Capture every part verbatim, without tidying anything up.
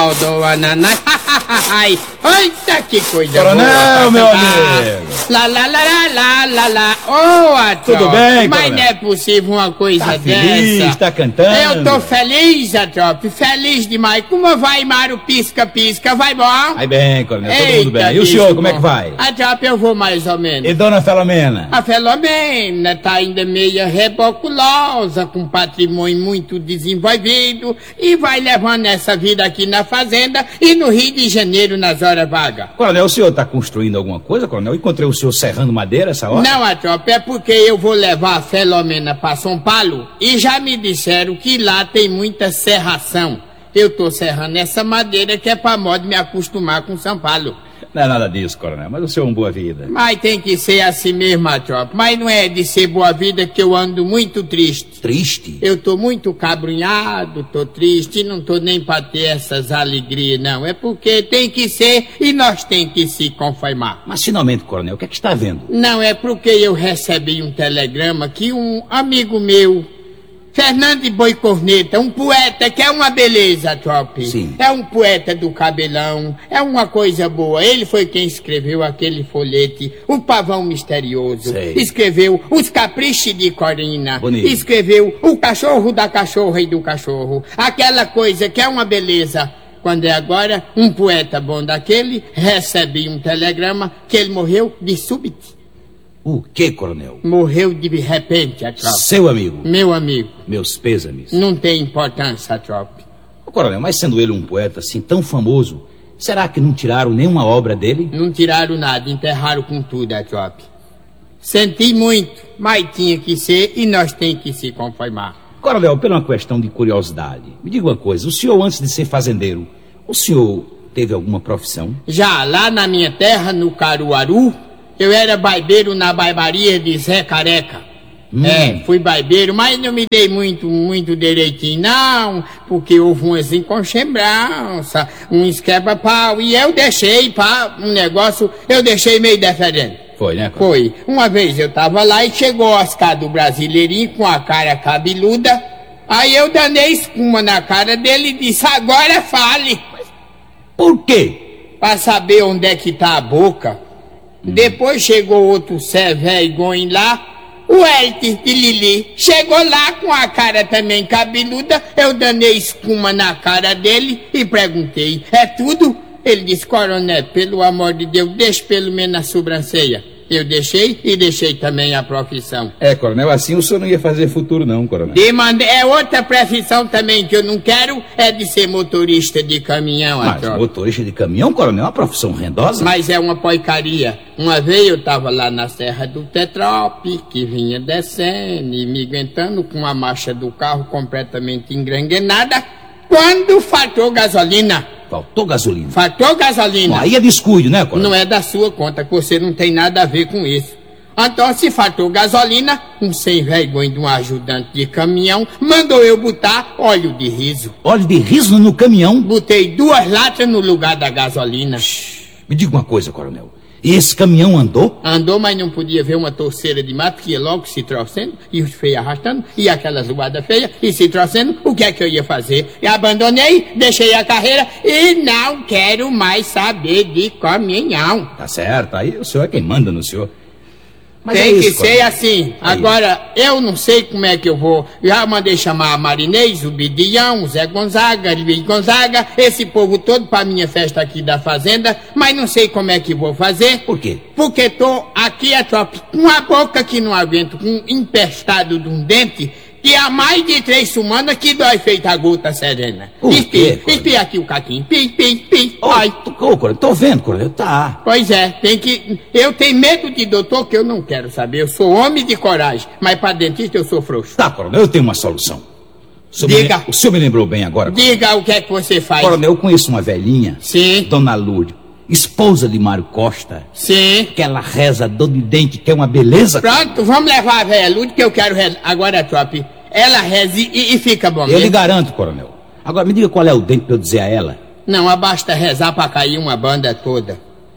sol do Ananai. Eita, que coisa Coronel, boa. meu amigo. Lá, lá, lá, lá, lá, lá, lá. Ô, Atrope. Tudo bem, Mas coronel? não é possível uma coisa Tá dessa. feliz, tá cantando? Eu tô feliz, Atrope. Feliz demais. Como vai, Mário? Pisca-pisca. Vai bom? Vai bem, coronel, todo Eita, mundo bem. E o bicho senhor, como é bom. que vai? Atrope, eu vou mais ou menos. E dona Filomena? A Filomena tá ainda meio reboculosa, com patrimônio muito desenvolvido, e vai levando essa vida aqui na fazenda e no Rio de Janeiro nas horas vagas. Coronel, o senhor tá construindo alguma coisa, coronel? Eu encontrei o senhor serrando madeira essa hora? Não, Atrope, é porque eu vou levar a Filomena para São Paulo e já me disseram que lá tem muita serração. Eu tô serrando essa madeira que é pra modo me acostumar com São Paulo. Não é nada disso, coronel, mas o senhor é um boa vida. Mas tem que ser assim mesmo, Atrope. Mas não é de ser boa vida que eu ando muito triste. Triste? Eu tô muito cabrunhado, tô triste, não tô nem pra ter essas alegrias, não. É porque tem que ser e nós tem que se conformar. Mas finalmente, coronel, o que é que está vendo? Não, é porque eu recebi um telegrama que um amigo meu, Fernando de Boi Corneta, um poeta que é uma beleza, Trope. Sim. É um poeta do cabelão, é uma coisa boa. Ele foi quem escreveu aquele folhete, O Pavão Misterioso. Sei. Escreveu Os Caprichos de Corina. Bonito. Escreveu O Cachorro da Cachorra e do Cachorro. Aquela coisa que é uma beleza. Quando é agora, um poeta bom daquele, recebe um telegrama que ele morreu de súbito. O que, coronel? Morreu de repente, a tropa. Seu amigo. Meu amigo. Meus pêsames. Não tem importância, a tropa. Ô, coronel, mas sendo ele um poeta assim tão famoso, será que não tiraram nenhuma obra dele? Não tiraram nada, enterraram com tudo, a tropa. Senti muito, mas tinha que ser e nós tem que se conformar. Coronel, pela uma questão de curiosidade, me diga uma coisa, o senhor antes de ser fazendeiro, o senhor teve alguma profissão? Já lá na minha terra, no Caruaru, eu era barbeiro na barbaria de Zé Careca. Hum. É, fui barbeiro, mas não me dei muito, muito direitinho, não, porque houve umas inconchembranças, uns quebra-pau, e eu deixei, pá, um negócio, eu deixei meio diferente. Foi, né, coronel? Foi. Uma vez eu tava lá e chegou o Oscar do Brasileirinho com a cara cabeluda, aí eu danei espuma na cara dele e disse, agora fale. Por quê? Pra saber onde é que tá a boca. Depois chegou outro Zé Vergonha lá, o Elter de Lili. Chegou lá com a cara também cabeluda, eu danei espuma na cara dele e perguntei, é tudo? Ele disse, coronel, pelo amor de Deus, deixe pelo menos a sobrancelha. Eu deixei e deixei também a profissão. É, coronel, assim o senhor não ia fazer futuro não, coronel. Demande... É outra profissão também que eu não quero, é de ser motorista de caminhão. Mas a motorista de caminhão, coronel, é uma profissão rendosa? Mas é uma porcaria. Uma vez eu tava lá na Serra do Tetrope, que vinha descendo e me aguentando com a marcha do carro completamente engranguenada, quando faltou gasolina. Faltou gasolina. Faltou gasolina. Bom, aí é descuido, né, coronel? Não é da sua conta, que você não tem nada a ver com isso. Então, se faltou gasolina, um sem vergonha de um ajudante de caminhão mandou eu botar óleo de riso. Óleo de riso no caminhão? Botei duas latas no lugar da gasolina. Me diga uma coisa, coronel. E esse caminhão andou? Andou, mas não podia ver uma torceira de mato que ia logo se trouxendo, e os feios arrastando, e aquela zoada feia, e se trouxendo, o que é que eu ia fazer? E abandonei, deixei a carreira, e não quero mais saber de caminhão. Tá certo, aí o senhor é quem manda no senhor. Mas Tem é isso, que ser coronel. assim. Aí. Agora, eu não sei como é que eu vou. Já mandei chamar a Marinês, o Bidião, o Zé Gonzaga, o Luiz Gonzaga, esse povo todo pra minha festa aqui da fazenda, mas não sei como é que vou fazer. Por quê? Porque tô aqui, a tropa, com a boca que não aguento, com um empestado de um dente, que há mais de três semanas que dói feita a gota serena. Por quê, Espia, coronel? espia aqui o caquinho. Pi, pi, pi. Ô, Ai. tô, ô, coronel, tô vendo, coronel, tá. Pois é, tem que... Eu tenho medo de doutor que eu não quero saber. Eu sou homem de coragem, mas para dentista eu sou frouxo. Tá, coronel, eu tenho uma solução. O senhor, Diga. Me, lem- o senhor me lembrou bem agora. Diga o que é que você faz. Coronel, eu conheço uma velhinha, Sim, Dona Lourdes, esposa de Mário Costa, sim. que ela reza dor de dente, que é uma beleza. Pronto, vamos levar a velha Lúdia que eu quero rezar. Agora, trope, ela reza e, e fica bom Eu mesmo. lhe garanto, coronel. Agora me diga qual é o dente pra eu dizer a ela. Não, basta rezar pra cair uma banda toda.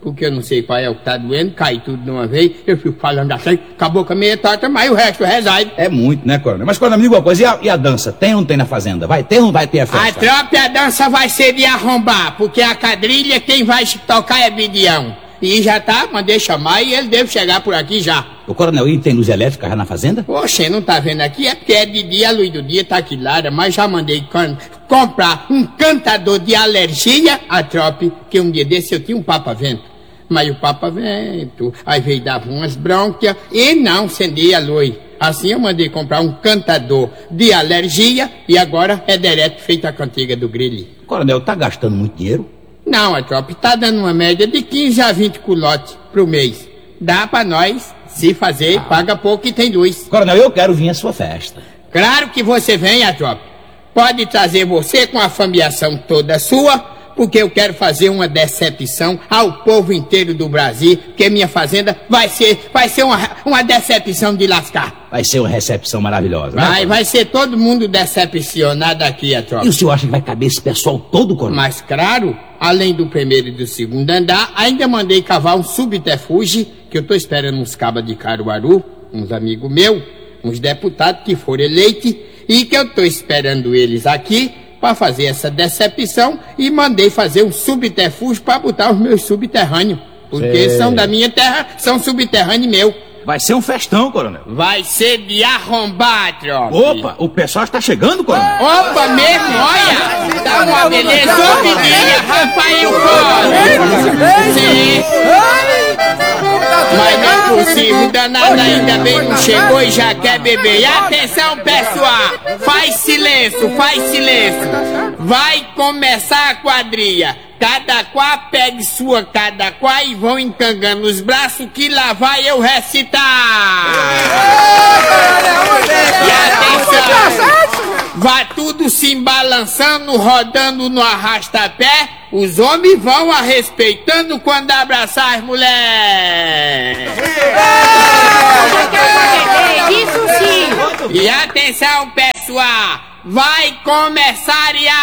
porque eu não sei qual é o que tá doendo, cai tudo de uma vez, eu fico falando assim, com a boca meia torta, mas o resto resolve. É muito, né, coronel? Mas, coronel, me diga uma coisa, e a, e a dança? Tem ou não tem na fazenda? Vai ter ou não vai ter a festa? A tropa e a dança vai ser de arrombar, porque a quadrilha, quem vai tocar é Bidião. E já tá, mandei chamar e ele deve chegar por aqui já. O coronel, e tem luz elétrica já na fazenda? Oxe, não tá vendo aqui? É porque é de dia, a luz do dia tá aqui lá, mas já mandei can- comprar um cantador de alergia a trope, que um dia desse eu tinha um papa-vento. Mas o papa-vento, aí veio dava umas brônquias e não acendia a luz. Assim eu mandei comprar um cantador de alergia e agora é direto feita a cantiga do Grilli. Coronel, tá gastando muito dinheiro? Não, a tropa tá dando uma média de quinze a vinte culotes pro mês. Dá pra nós, se fazer, ah. paga pouco e tem luz. Coronel, eu quero vir à sua festa. Claro que você vem, a tropa. Pode trazer você com a famíliação toda sua, porque eu quero fazer uma decepção ao povo inteiro do Brasil, porque minha fazenda vai ser, vai ser uma, uma decepção de lascar. Vai ser uma recepção maravilhosa, né? Vai, vai ser todo mundo decepcionado aqui, a tropa. E o senhor acha que vai caber esse pessoal todo, coronel? Mas claro, além do primeiro e do segundo andar, ainda mandei cavar um subterfúgio, que eu tô esperando uns cabas de Caruaru, uns amigos meus, uns deputados que foram eleitos, e que eu tô esperando eles aqui para fazer essa decepção e mandei fazer um subterfúgio para botar os meus subterrâneos. Porque Sei. são da minha terra, são subterrâneos meu. Vai ser um festão, coronel. Vai ser de arrombar, tropa. Opa, o pessoal está chegando, coronel. Opa, mesmo, olha. Dá uma beleza, ô menina, Rafael Costa. Sim. Mas não é possível, danado ainda bem não chegou e já quer beber. E atenção, pessoal, faz silêncio, faz silêncio. Vai começar a quadrilha. Cada qual pegue sua cada qual e vão encangando os braços que lá vai eu recitar. E atenção, vai tudo se embalançando, rodando no arrasta-pé. Os homens vão a respeitando quando abraçar as mulheres. Isso sim. E atenção, pessoal, vai começar a